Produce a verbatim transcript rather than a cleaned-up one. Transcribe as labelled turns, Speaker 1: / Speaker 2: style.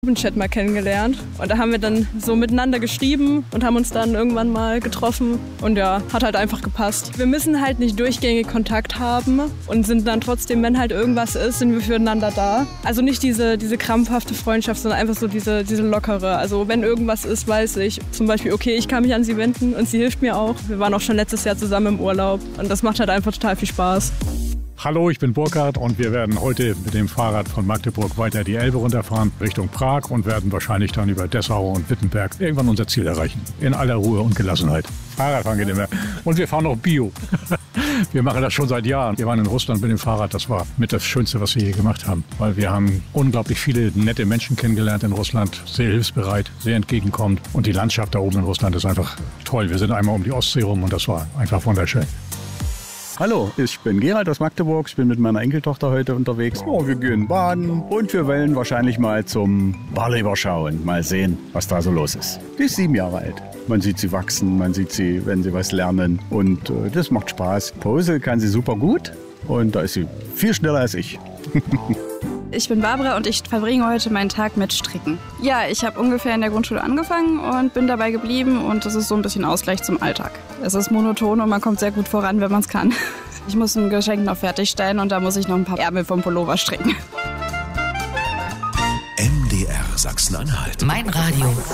Speaker 1: Chat mal kennengelernt und da haben wir dann so miteinander geschrieben und haben uns dann irgendwann mal getroffen und ja, hat halt einfach gepasst. Wir müssen halt nicht durchgängig Kontakt haben und sind dann trotzdem, wenn halt irgendwas ist, sind wir füreinander da. Also nicht diese, diese krampfhafte Freundschaft, sondern einfach so diese, diese lockere. Also wenn irgendwas ist, weiß ich zum Beispiel, okay, ich kann mich an sie wenden und sie hilft mir auch. Wir waren auch schon letztes Jahr zusammen im Urlaub und das macht halt einfach total viel Spaß.
Speaker 2: Hallo, ich bin Burkhard und wir werden heute mit dem Fahrrad von Magdeburg weiter die Elbe runterfahren Richtung Prag und werden wahrscheinlich dann über Dessau und Wittenberg irgendwann unser Ziel erreichen. In aller Ruhe und Gelassenheit. Fahrradfahren geht immer. Und wir fahren auch Bio. Wir machen das schon seit Jahren. Wir waren in Russland mit dem Fahrrad. Das war mit das Schönste, was wir je gemacht haben. Weil wir haben unglaublich viele nette Menschen kennengelernt in Russland. Sehr hilfsbereit, sehr entgegenkommend. Und die Landschaft da oben in Russland ist einfach toll. Wir sind einmal um die Ostsee rum und das war einfach wunderschön.
Speaker 3: Hallo, ich bin Gerald aus Magdeburg. Ich bin mit meiner Enkeltochter heute unterwegs. Oh, wir gehen baden und wir wollen wahrscheinlich mal zum Barleber schauen. Mal sehen, was da so los ist. Die ist sieben Jahre alt. Man sieht sie wachsen, man sieht sie, wenn sie was lernen. Und äh, das macht Spaß. Pose kann sie super gut und da ist sie viel schneller als ich.
Speaker 4: Ich bin Barbara und ich verbringe heute meinen Tag mit Stricken. Ja, ich habe ungefähr in der Grundschule angefangen und bin dabei geblieben und das ist so ein bisschen Ausgleich zum Alltag. Es ist monoton und man kommt sehr gut voran, wenn man es kann. Ich muss ein Geschenk noch fertigstellen und da muss ich noch ein paar Ärmel vom Pullover stricken.
Speaker 5: M D R Sachsen-Anhalt.
Speaker 6: Mein Radio.